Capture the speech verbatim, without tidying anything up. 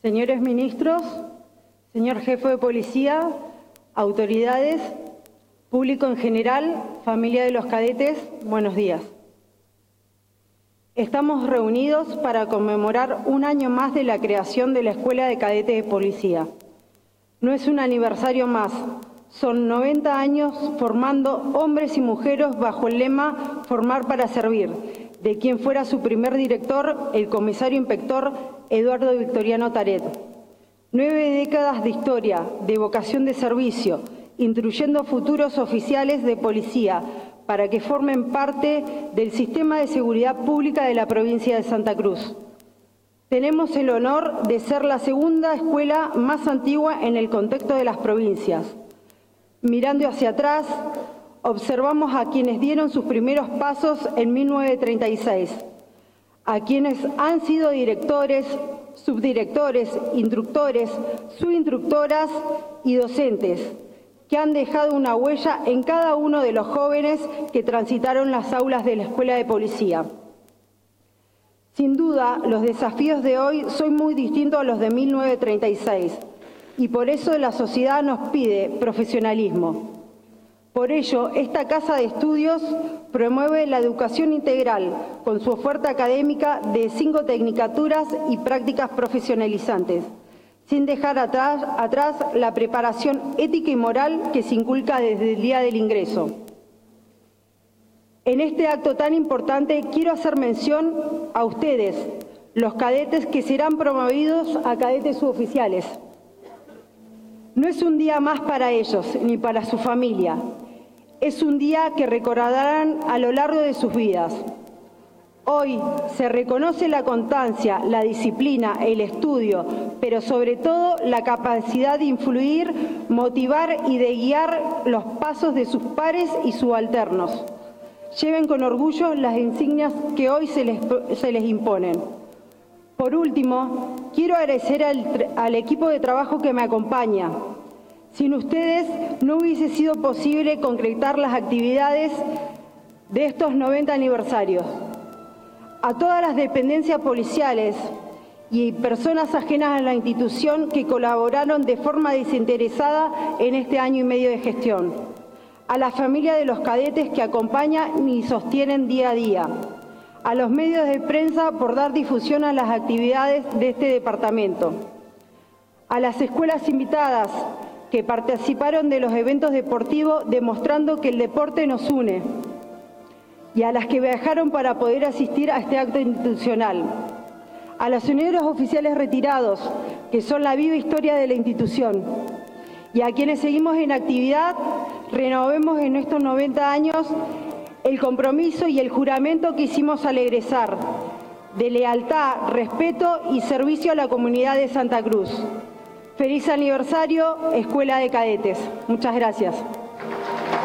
Señores ministros, señor jefe de policía, autoridades, público en general, familia de los cadetes, buenos días. Estamos reunidos para conmemorar un año más de la creación de la Escuela de Cadetes de Policía. No es un aniversario más, son noventa años formando hombres y mujeres bajo el lema Formar para Servir, de quien fuera su primer director, el comisario inspector Eduardo Victoriano Taret. Nueve décadas de historia, de vocación de servicio, instruyendo a futuros oficiales de policía para que formen parte del sistema de seguridad pública de la provincia de Santa Cruz. Tenemos el honor de ser la segunda escuela más antigua en el contexto de las provincias. Mirando hacia atrás, observamos a quienes dieron sus primeros pasos en mil novecientos treinta y seis, a quienes han sido directores, subdirectores, instructores, subinstructoras y docentes, que han dejado una huella en cada uno de los jóvenes que transitaron las aulas de la Escuela de Policía. Sin duda, los desafíos de hoy son muy distintos a los de mil novecientos treinta y seis, y por eso la sociedad nos pide profesionalismo. Por ello, esta casa de estudios promueve la educación integral con su oferta académica de cinco tecnicaturas y prácticas profesionalizantes, sin dejar atrás, atrás la preparación ética y moral que se inculca desde el día del ingreso. En este acto tan importante quiero hacer mención a ustedes, los cadetes que serán promovidos a cadetes suboficiales. No es un día más para ellos ni para su familia. Es un día que recordarán a lo largo de sus vidas. Hoy se reconoce la constancia, la disciplina, el estudio, pero sobre todo la capacidad de influir, motivar y de guiar los pasos de sus pares y subalternos. Lleven con orgullo las insignias que hoy se les, se les imponen. Por último, quiero agradecer al, al equipo de trabajo que me acompaña. Sin ustedes no hubiese sido posible concretar las actividades de estos noventa aniversarios. A todas las dependencias policiales y personas ajenas a la institución que colaboraron de forma desinteresada en este año y medio de gestión. A la familia de los cadetes que acompañan y sostienen día a día. A los medios de prensa por dar difusión a las actividades de este departamento. A las escuelas invitadas que participaron de los eventos deportivos demostrando que el deporte nos une. Y a las que viajaron para poder asistir a este acto institucional. A los señores oficiales retirados, que son la viva historia de la institución. Y a quienes seguimos en actividad, renovemos en estos noventa años el compromiso y el juramento que hicimos al egresar, de lealtad, respeto y servicio a la comunidad de Santa Cruz. Feliz aniversario, Escuela de Cadetes. Muchas gracias.